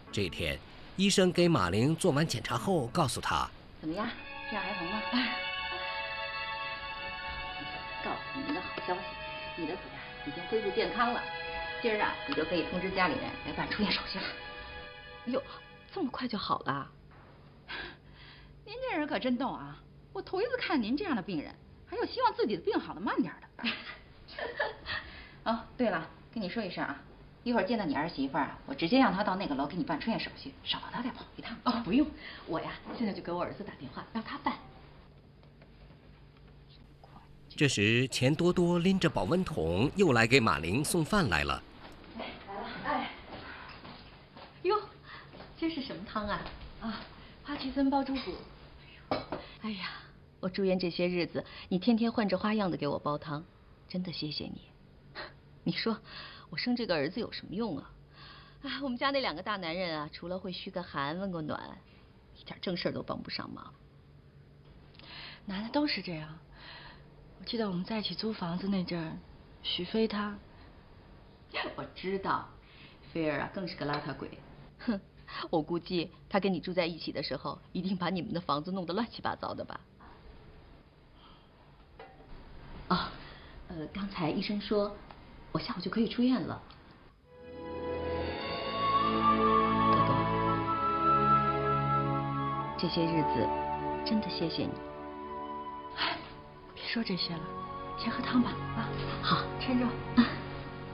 这天，医生给马玲做完检查后，告诉她：“ 怎么样？这样还疼吗？”告诉你一个好消息，你的腿啊已经恢复健康了。今儿啊，你就可以通知家里人来办出院手续了。 哟，这么快就好了？ 您这人可真逗啊！我头一次看您这样的病人，还有希望自己的病好的慢点的。哦，对了，跟你说一声啊，一会儿见到你儿媳妇儿，我直接让她到那个楼给你办出院手续，少了她再跑一趟。 哦，不用，我呀现在就给我儿子打电话，让他办。 这时，钱多多拎着保温桶又来给马玲送饭来了。 来了，哎， 哟，这是什么汤啊？ 啊，花旗参煲猪骨。 哎呀，我住院这些日子，你天天换着花样的给我煲汤，真的谢谢你。你说我生这个儿子有什么用啊？哎，我们家那2个大男人啊，除了会嘘个寒、问个暖，一点正事都帮不上忙。 男的都是这样。我记得我们在一起租房子那阵儿，许飞他， 我知道，菲儿啊更是个邋遢鬼。哼，我估计他跟你住在一起的时候，一定把你们的房子弄得乱七八糟的吧？哦，刚才医生说，我下午就可以出院了。多多，这些日子真的谢谢你。 别说这些了，先喝汤吧啊！ 好， 趁热。